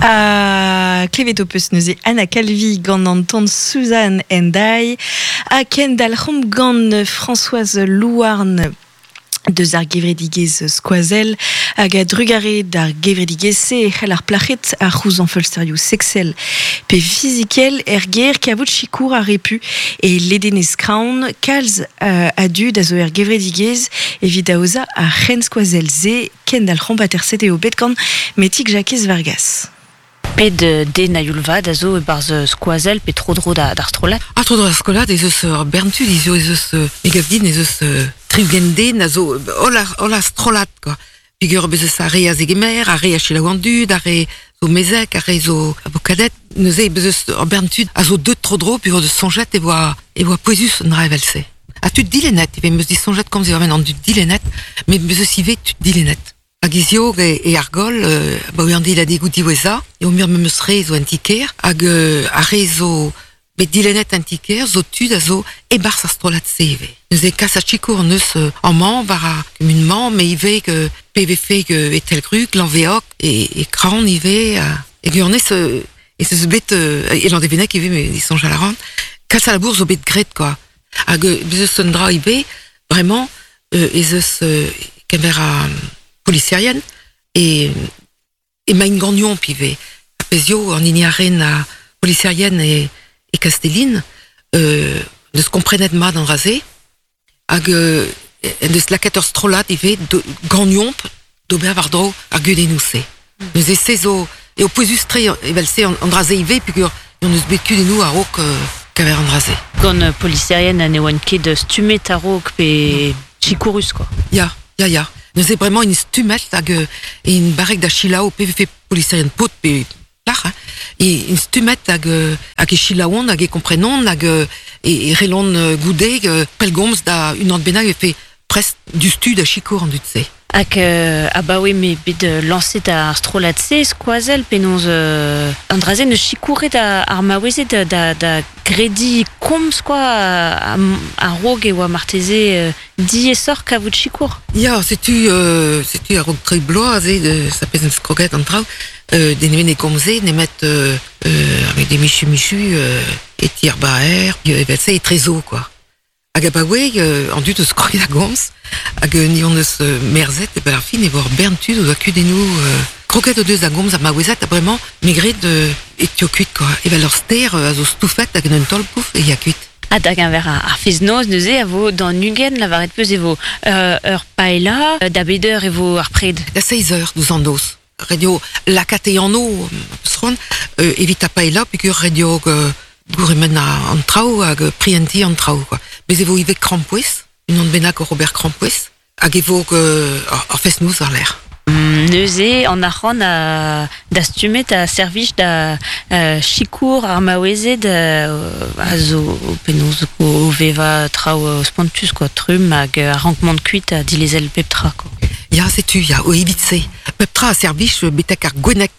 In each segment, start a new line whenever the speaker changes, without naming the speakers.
A klevetopus neuze Anna Calvi gant an tante Suzanne Endai, a ken dalc'hom gant Françoise Louarn deus ar gevredigez skoazel, hag a drugare d'ar gevredigez-se c'hell ar plachet ar c'houzan folsterioù sexel pe fizikel ger kavout chikour a repu e ledenez kraon kalz a du da zo ar gevredigez evit aoza a c'hen skoazel ze ken dalc'hom paterset eo bet gant metik Jacques Vargas.
Ped de na yulva da zo e barz skoazel pe trodro d'ar strolat.
A trodro d'ar strolat ez eus berntud ez eus megavdin ez eus trivgende na zo hola strolat quoi. Figur bezes a re a zegemer, a re a chilaouandud, a re zo mezek, a re zo abokadet. Neuze bezes berntud a zo deut trodro pur de sonjet e voa poezus un revelse. A tud dilenet, e meus di sonjet komz e vamen an dud dilenet, me bezes ive tud dilenet. Hag izio e argol, ba oan di la degouti weza, e o mur meus re zo antiker, hag a re zo bet dilenet antiker, zo tud a zo e bar sa strolat seve. Neus e kas a chikour neus an man, bara communement, me ive pv feg etel gruk, l'enveok, e kraon ive, e gurnez e se bet, e l'an devenek ive, me di sonj a la rand, kas a la bourse zo bet gret, quoi. Hag bezes un dra ive, vraiment, ez eus kemer a policiarienne, et main gagnon pivé. Apesio, en ignaren a policiarienne et Castelline, de se comprenet ma dans rasé, hag de slaketor strolat ivé gagnon d'ober vardro a gudenousse. Nous essaisons, et au poisus tre, evalse en rasé ivé, puis on nous bécu de nous à roc qu'aver en rasé.
Gon policiarienne a neoan ket de stumet a roc pe chicourus, quoi.
Ya. Nous avons vraiment une stumette et une barrique d'achilao PVF policienne pot pe là et une stumette avec chilaon avec comprenons et relon goudé pelgoms da une autre bena fait presque du stud à chicour en dutse.
Ak bah oui mais bid lancer da strolatse skoazel penons andraze ne chikouret da armaweze da gredi koms quoi a rogue ou a marteze di sort kavout chikour.
Ja, c'est-tu a rogue très bloise de ça pèse une scroquette en trau des nemene komze ne met avec des michu et tire baer et c'est trésor quoi. Hag en dut eus kroit a gomz, hag ni on eus merzet e bel ar fin e vor berntud ouz a kudennou kroket o deus a gomz a maouezet a bremañ megret et tio kuit quoi. E vel ur ster a zo stoufet hag un tol pouf e ya kuit.
Hag an ver ar fiznoz neuze a vo dan nugen lavaret peus e vo ur paella da beder e vo ar pred.
Da 16 heures douz an doz. Radio lakat e anno evit a paella pikur radio gourmen an trao hag prienti an trao quoi. Mais evo ive Krampouez, une onde benak Robert Krampouez, hag evo ar fes nous ar l'air.
Neuze an arran da stumet a servij da chikour ar maoueze a zo penoz o veva trao spontus quoi, trum hag a rankmant kuit a dilezel peptra quoi.
Ya, setu, ya, o evitse. Peptra a servij betek ar gwenek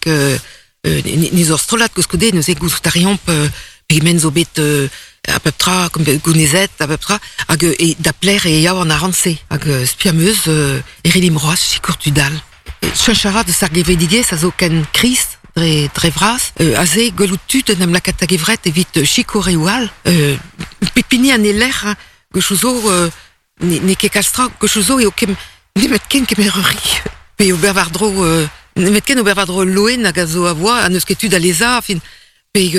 niz ur strolat koskode neuze goustariomp pegement zo bet a peptra, comme gounezet, a peptra, hag e da pler e yaou an arantse, hag spiameuz erilim roaz chikour tudal. Chanchara de sar gevredigez a zo ken kris dre vras, a ze gwelout tud nem lakat a gevret evit chikour e oual, pepini an e ler, gechouzo, ne ket kalstra, gechouzo e o kem, nemet ken kemereri, pe o bervardro, nemet ken o bervardro loen hag a zo a voa, an eus ket tud a leza, fin, pe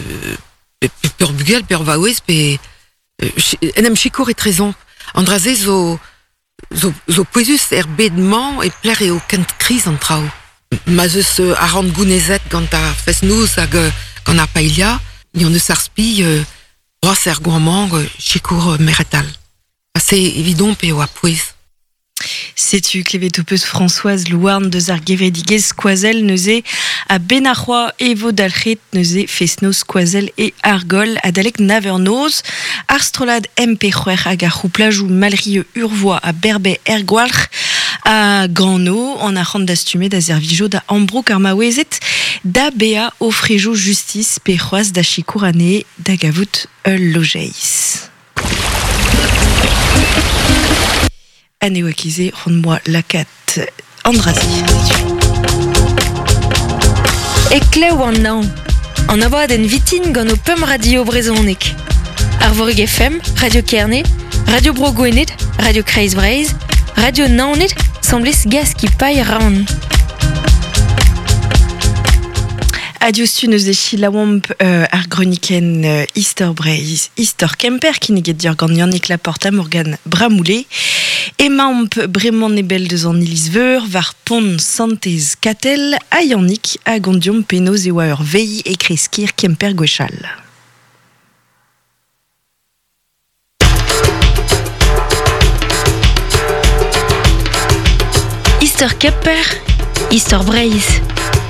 peur bugel, peur vaouez, pe enem chikour e trezon. Andraze zo poezus bedman e pler eo kent kriz an trao. Ma zeus a rand gounezet gant a fes nouz hag gant a paella, ni an eus ar spi roas er gourmand chikour meretal. Assez évident pe o a poez.
Setu klevetopus Françoise Louarn deus ar gevredigez skoazel neuze a benarroa e vo dalc'het neuze fesnoz skoazel e argol a dalek navernoz ar strolad MP c'hwer hag ar c'houplajou malrieux urvoa a berbe ergwalc'h a granno an ar c'hant da stumet da zervijo da ambrouk ar maouezet da bea o frejo justice pe c'hoaz da chikour ane da gavout ul lojeiz. Anewakize, rond-moi la cat Andrazi. Ekleu an naon. An avad en vitin gant o pem radio brezonek. Arvorug FM, Radio Kerne, Radio Bro Gwenet, Radio Kreiz Breiz, Radio Naonet, semblez gas ki paille raon. Adios neus eci lawamp ar groniken Easter Breiz, Easter Kemper, ki neget dur gant Yannick Laporte a Morgan Bramoulet, e maamp bremañ nebel deus an iliz-veur, var pont santez katel, a Yannick a gondiom penoz e oa ur vei e kreskir Kemper gwechal. Easter Kemper, Easter Breiz.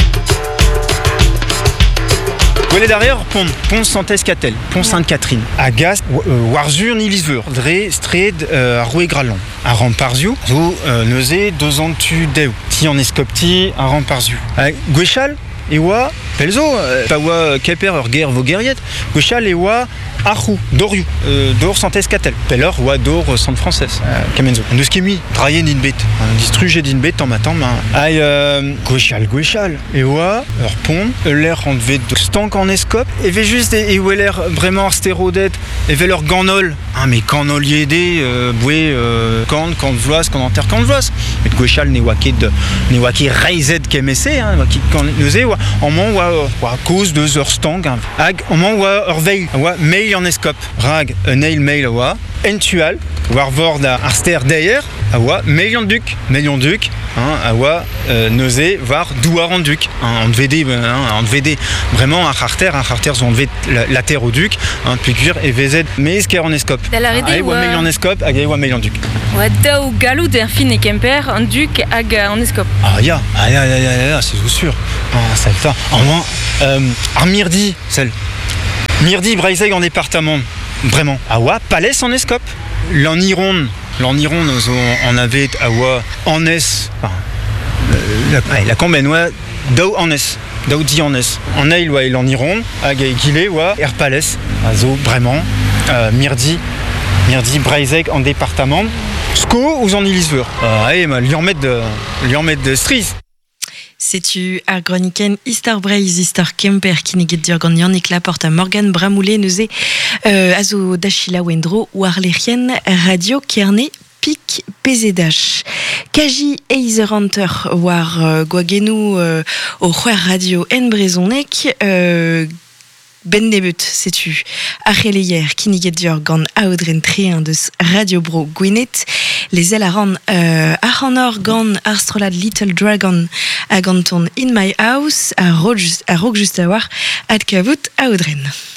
Gwelet derrière pont Santez Katel, pont Sainte-Catherine. A gaz, warzur nilizveur, dre stred a roue gralon. A ramparziou, zo neuze 2 ans tu deu. Ti en eskopti a ramparziou. Gwechal, e oa, pelzo, pa oa keper ur ger vo geriet, gwechal e oa arrou, dorioù, dor Santez Katel. Peller oa dor Sant Francès, kamenzo. Neus kemi, draien din bet, distruget din bet en matin, ai gwechal. E oa, ur pont, l'air en vet stank en eskop, e ve just e oe l'air bremañ ar sterodet, e ve leur ganol. Me kanol yede, boue kant vloaz, kant anter kant vloaz. Met gwechal ne oa ket reizet kemese, oa ket neuze, oa an man oa koz deus ur stank, hag an man oa ur veil, oa mail en eskop. Rag un eil mail oa, entual, war vord ar ster deier, oa mail an duk, oa neuze var douar an duk. An vede vraiment ar charter zo an vet la terre au duc, pugur e vezet meiz ker an eskop.
Ae
oa mail en eskop hag oa mail an duk.
Oa daou galou d'er fin e Kemper, an duk hag an eskop.
Ya, c'est tout sûr. Ça le temps. Ar mirdi, celle. Mirdi Breizeg en département, vraiment. A oa palès en eskop. L'aniron zo en avait a oa en es. La comben oa daou en es. Daou di en es. En eil oa l'aniron hag e gile oa er palès. A zo vraiment mirdi Breizeg en département. Sko ouz an iliz-veur. Liormet de striz.
Setu ar groniken Easter Breiz, Easter Kemper, ki neget dur gant Yannick Laporte a Morgan Bramoulet neuze a zo dachila wendro war lerien Radio Kerne Pik PZH. Kaji Eizer Hunter war gwagenou o c'hwer radio en brezonek ben debut, setu arreleier ki neget dur gant aodren trean deus Radio Bro Gwenet, les ailes a ran or gant arstrolad Little Dragon a ganton In My House a rog just a war ad kavout aodren.